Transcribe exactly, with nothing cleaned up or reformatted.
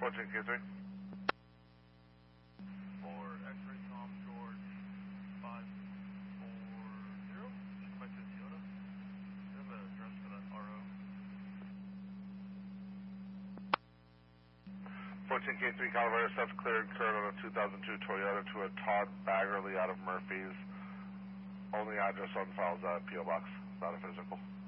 fourteen K three. For X-ray Tom George five four zero. Come back to Toyota. Do you have an address for that R O? fourteen K three Colorado, that's cleared current on a two thousand two Toyota to a Todd Baggerly out of Murphy's. Only address on file is a P O box, not a physical.